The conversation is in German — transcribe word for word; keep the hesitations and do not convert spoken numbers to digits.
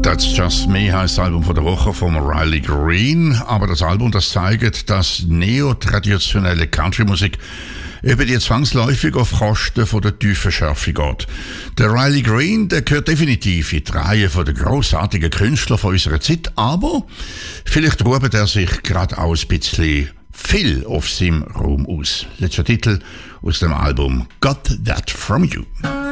That's Just Me heisst das Album von der Woche von Riley Green. Aber das Album, das zeigt, dass neotraditionelle Country-Musik über die zwangsläufig auf Kosten von der tiefen Schärfe geht. Der Riley Green, der gehört definitiv in die Reihe von der grossartigen Künstler von unserer Zeit, aber vielleicht ruht er sich gerade auch ein bisschen viel auf seinem Ruhm aus. Letzter Titel aus dem Album Got That From You.